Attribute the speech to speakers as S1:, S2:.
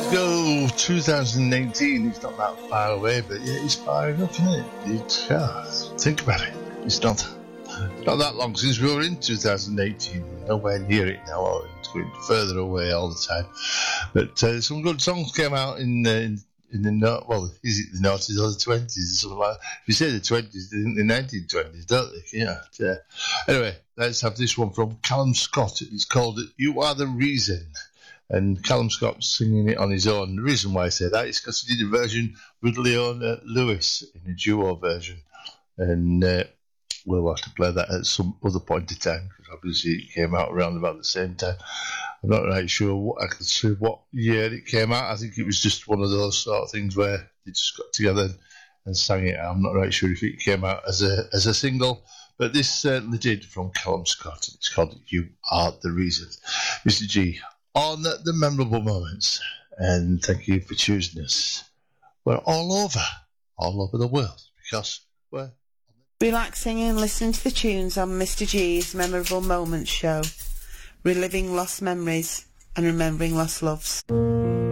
S1: Go 2018. It's not that far away, but yeah, it's far enough, isn't it? Think about it. It's not that long since we were in 2018. Nowhere near it now. It's going further away all the time. But some good songs came out in the well, is it the noughties or the 20s? Something like that. If you say the 20s, they think the 1920s, don't they? Yeah. Anyway, let's have this one from Callum Scott. It's called "You Are the Reason." And Callum Scott's singing it on his own. The reason why I say that is because he did a version with Leona Lewis in a duo version. And we'll have to play that at some other point in time, because obviously it came out around about the same time. I'm not right sure what year it came out. I think it was just one of those sort of things where they just got together and sang it. I'm not right sure if it came out as a single, but this certainly did, from Callum Scott. It's called "You Are the Reason." Mr. G on the memorable moments, and thank you for choosing us. We're all over the world, because we're
S2: relaxing and listening to the tunes on Mr. G's Memorable Moments show, reliving lost memories and remembering lost loves.